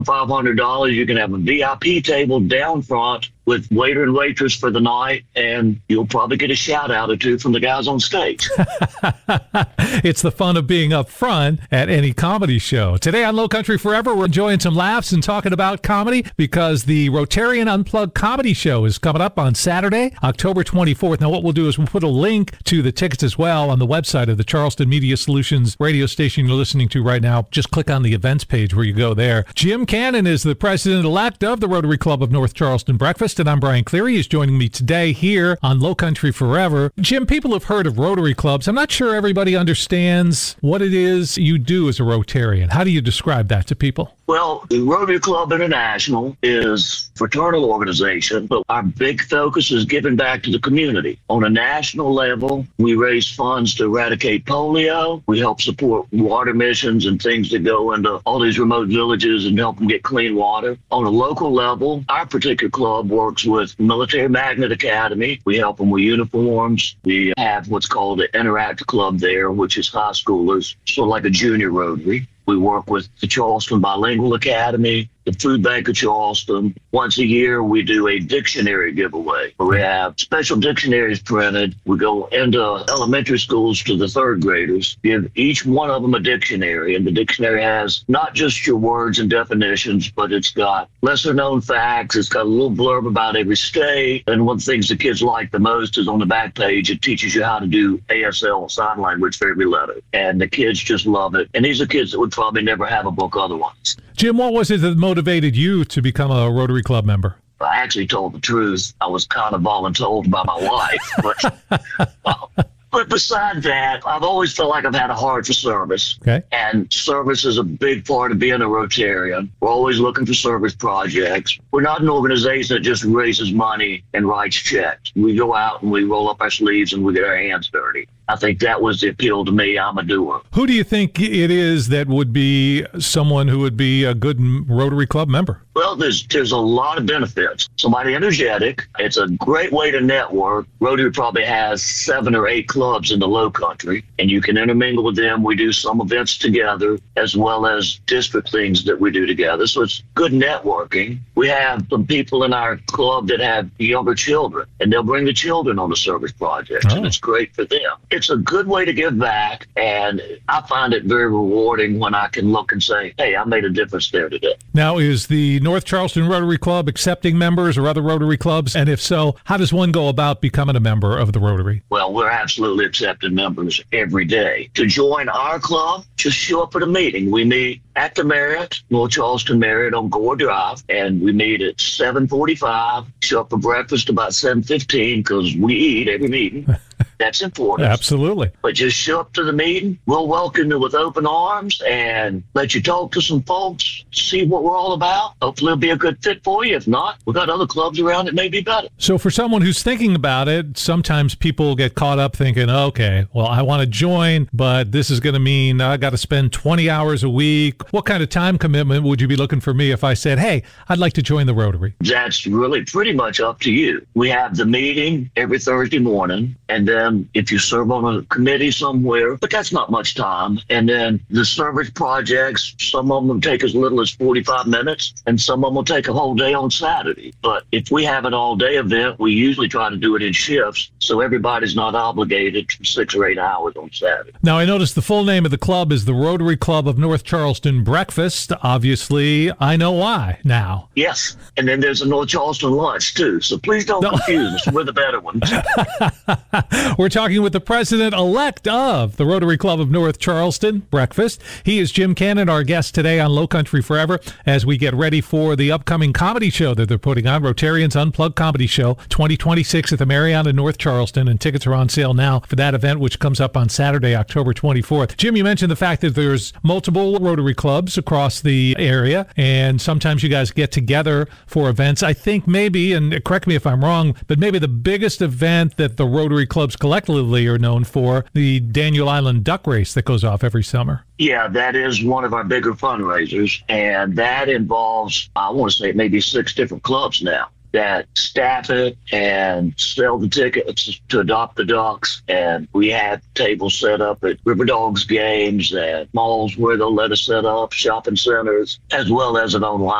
$500, you can have a VIP table down front with waiter and waitress for the night, and you'll probably get a shout out or two from the guys on stage. It's the fun of being up front at any comedy show. Today on Low Country Forever, we're enjoying some laughs and talking about comedy because the Rotarian Unplugged Comedy Show is coming up on Saturday, October 24th. Now, what we'll do is we'll put a link to the tickets as well on the website of the Charleston Media Solutions radio station you're listening to right now. Just click on the events page where you go there. Jim Cannon is the president-elect of the Rotary Club of North Charleston Breakfast, and I'm Brian Cleary. He's joining me today here on Low Country Forever. Jim, people have heard of Rotary Clubs. I'm not sure everybody understands what it is you do as a Rotarian. How do you describe that to people? Well, the Rotary Club International is a fraternal organization, but our big focus is giving back to the community. On a national level, we raise funds to eradicate polio. We help support water missions and things that go into all these remote villages and help them get clean water. On a local level, our particular club works with Military Magnet Academy. We help them with uniforms. We have what's called the Interact Club there, which is high schoolers, sort of like a junior Rotary. We work with the Charleston Bilingual Academy, the Food Bank of Charleston. Once a year, we do a dictionary giveaway where we have special dictionaries printed. We go into elementary schools to the third graders, give each one of them a dictionary. And the dictionary has not just your words and definitions, but it's got lesser known facts. It's got a little blurb about every state. And one of the things the kids like the most is on the back page, it teaches you how to do ASL, sign language for every letter. And the kids just love it. And these are kids that would probably never have a book otherwise. Jim, what was it that motivated you to become a Rotary Club member? I actually told the truth. I was kind of voluntold by my wife. But beside that, I've always felt like I've had a heart for service. Okay. And service is a big part of being a Rotarian. We're always looking for service projects. We're not an organization that just raises money and writes checks. We go out and we roll up our sleeves and we get our hands dirty. I think that was the appeal to me. I'm a doer. Who do you think it is that would be someone who would be a good Rotary Club member? Well, there's a lot of benefits. Somebody energetic. It's a great way to network. Rotary probably has 7 or 8 clubs in the Low Country, and you can intermingle with them. We do some events together as well as district things that we do together. So it's good networking. We have some people in our club that have younger children, and they'll bring the children on the service projects, and it's great for them. It's a good way to give back, and I find it very rewarding when I can look and say, hey, I made a difference there today. Now, is the North Charleston Rotary Club accepting members or other Rotary clubs? And if so, how does one go about becoming a member of the Rotary? Well, we're absolutely accepting members every day. To join our club, just show up at a meeting. We meet at the Marriott, North Charleston Marriott on Gore Drive, and we meet at 7:45. Show up for breakfast about 7:15 because we eat every meeting. That's important. Absolutely. But just show up to the meeting. We'll welcome you with open arms and let you talk to some folks, see what we're all about. Hopefully it'll be a good fit for you. If not, we've got other clubs around that may be better. So for someone who's thinking about it, sometimes people get caught up thinking, okay, well, I want to join, but this is going to mean I got to spend 20 hours a week. What kind of time commitment would you be looking for me if I said, hey, I'd like to join the Rotary? That's really pretty much up to you. We have the meeting every Thursday morning, and then if you serve on a committee somewhere, but that's not much time. And then the service projects, some of them take as little as 45 minutes, and some of them will take a whole day on Saturday. But if we have an all-day event, we usually try to do it in shifts, so everybody's not obligated for 6 or 8 hours on Saturday. Now, I noticed the full name of the club is the Rotary Club of North Charleston Breakfast. Obviously, I know why now. Yes, and then there's a North Charleston lunch, too, so please don't confuse us. We're the better ones. We're talking with the president-elect of the Rotary Club of North Charleston Breakfast. He is Jim Cannon, our guest today on Low Country Forever, as we get ready for the upcoming comedy show that they're putting on, Rotarians Unplugged Comedy Show 2026 at the Marriott in North Charleston, and tickets are on sale now for that event, which comes up on Saturday, October 24th. Jim, you mentioned the fact that there's multiple Rotary clubs across the area, and sometimes you guys get together for events. I think maybe, and correct me if I'm wrong, but maybe the biggest event that the Rotary clubs collectively are known for, the Daniel Island Duck Race that goes off every summer. Yeah, that is one of our bigger fundraisers, and that involves, I want to say, maybe 6 different clubs now. that staff it and sell the tickets to Adopt the Ducks. And we had tables set up at River Dogs games and malls where they'll let us set up, shopping centers, as well as an online